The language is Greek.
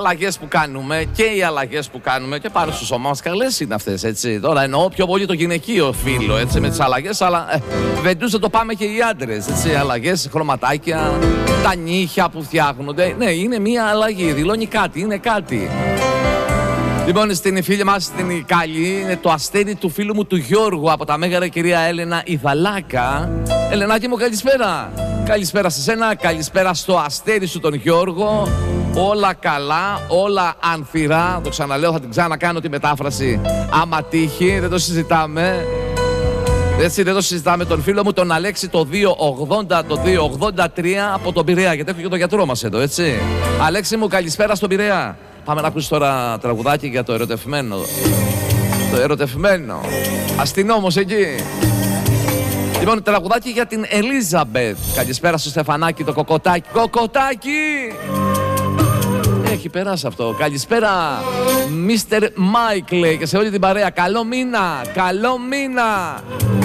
αλλαγές που κάνουμε και οι αλλαγές που κάνουμε και πάνω στο σώμα μας καλές είναι αυτές, έτσι. Τώρα εννοώ πιο πολύ το γυναικείο φύλο, έτσι, με τις αλλαγές, αλλά βεντούσε το πάμε και οι άντρες, έτσι. Αλλαγές, χρωματάκια, τα νύχια που φτιάχνονται. Ναι, είναι μία αλλαγή, δηλώνει κάτι, είναι κάτι. Λοιπόν, στην φίλη μας την Κάλλη είναι το αστέρι του φίλου μου του Γιώργου από τα Μέγαρα, κυρία Έλενα Ιδαλάκα. Ελενάκη μου, καλησπέρα. Καλησπέρα σε σένα, καλησπέρα στο αστέρι σου τον Γιώργο. Όλα καλά, όλα ανθυρά. Το ξαναλέω, θα την ξανακάνω τη μετάφραση άμα τύχει, δεν το συζητάμε. Έτσι, δεν το συζητάμε. Τον φίλο μου τον Αλέξη το 280, το 283 από τον Πειραιά, γιατί έχω και τον γιατρό μας εδώ, έτσι. Αλέξη μου, καλησπέρα στον Πειραιά. Πάμε να ακούσεις τώρα τραγουδάκι για το ερωτευμένο. Το ερωτευμένο. Αστυνόμος εκεί. Λοιπόν, τραγουδάκι για την Ελίζαμπετ. Καλησπέρα στο Στεφανάκι το κοκοτάκι. Κοκοτάκι! Έχει περάσει αυτό. Καλησπέρα, Mr. Mike, λέει, και σε όλη την παρέα. Καλό μήνα! Καλό μήνα!